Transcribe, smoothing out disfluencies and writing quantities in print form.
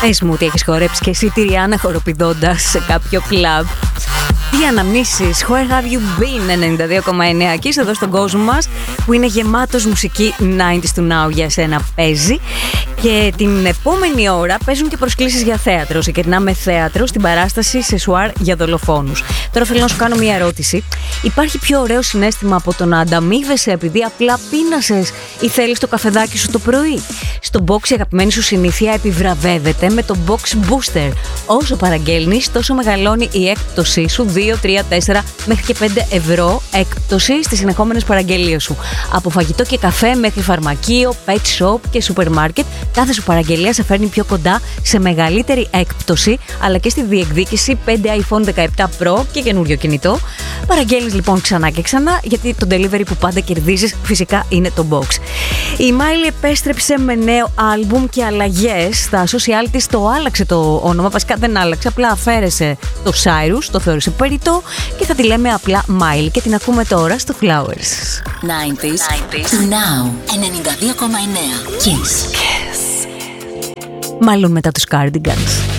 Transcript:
Πες μου ότι έχεις χορέψει και εσύ τη Ριάννα χοροπηδώντας σε κάποιο κλαμπ. Τι αναμνήσεις, Where have you been, 92,9 και είσαι εδώ στον κόσμο μας που είναι γεμάτος μουσική 90s to now για εσένα παίζει. Και την επόμενη ώρα παίζουν και προσκλήσεις για θέατρο. Ξεκινάμε θέατρο στην παράσταση Σεσουάρ για δολοφόνους. Τώρα θέλω να σου κάνω μια ερώτηση. Υπάρχει πιο ωραίο συναίσθημα από το να ανταμείβεσαι επειδή απλά πείνασες ή θέλεις το καφεδάκι σου το πρωί? Στο box η αγαπημένη σου συνήθεια επιβραβεύεται με το box booster. Όσο παραγγέλνεις, τόσο μεγαλώνει η έκπτωσή σου, 2, 3, 4 μέχρι και 5 ευρώ έκπτωση στις συνεχόμενες παραγγελίες σου. Από φαγητό και καφέ μέχρι φαρμακείο, pet shop και σούπερ μάρκετ, κάθε σου παραγγελία σε φέρνει πιο κοντά σε μεγαλύτερη έκπτωση, αλλά και στη διεκδίκηση 5 iPhone 17 Pro και καινούριο κινητό. Παραγγέλνεις λοιπόν ξανά και ξανά, γιατί το delivery που πάντα κερδίζεις φυσικά είναι το box. Η Miley επέστρεψε με νέο άλμπουμ και αλλαγές. Στα social της το άλλαξε το όνομα, βασικά δεν άλλαξε, απλά αφαίρεσε το Cyrus, το θεώρησε περιττό και θα τη λέμε απλά Miley και την ακούμε τώρα στο Flowers. 90s Now 92,9 Kiss. Μάλλον μετά τους Cardigans.